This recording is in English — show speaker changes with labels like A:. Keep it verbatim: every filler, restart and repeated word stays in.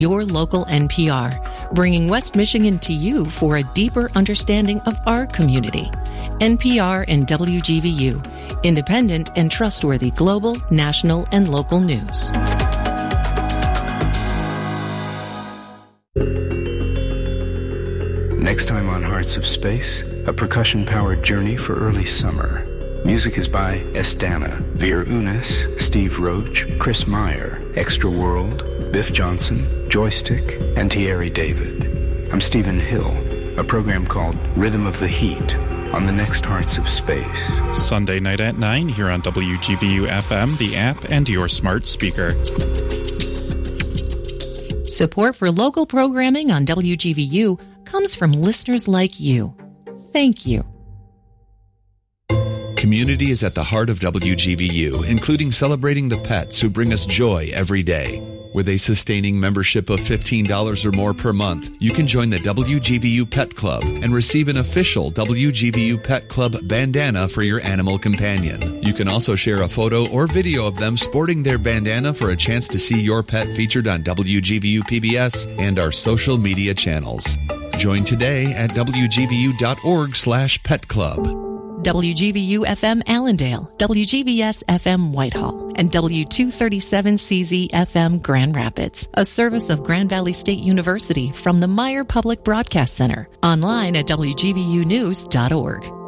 A: Your local N P R, bringing West Michigan to you for a deeper understanding of our community. N P R and W G V U, independent and trustworthy global, national, and local news.
B: Next time on Hearts of Space, a percussion-powered journey for early summer. Music is by Estana, Veer Unis, Steve Roach, Chris Meyer, Extra World, Biff Johnson, Joystick, and Thierry David. I'm Stephen Hill, a program called Rhythm of the Heat on the next Hearts of Space.
C: Sunday night at nine here on W G V U F M, the app, and your smart speaker.
A: Support for local programming on W G V U comes from listeners like you. Thank you.
D: Community is at the heart of W G V U, including celebrating the pets who bring us joy every day. With a sustaining membership of fifteen dollars or more per month, you can join the W G V U Pet Club and receive an official W G V U Pet Club bandana for your animal companion. You can also share a photo or video of them sporting their bandana for a chance to see your pet featured on W G V U P B S and our social media channels. Join today at W G V U dot org slash pet club.
A: W G V U F M Allendale, W G V S F M Whitehall, and W two thirty-seven C Z F M Grand Rapids, a service of Grand Valley State University from the Meyer Public Broadcast Center. Online at W G V U news dot org.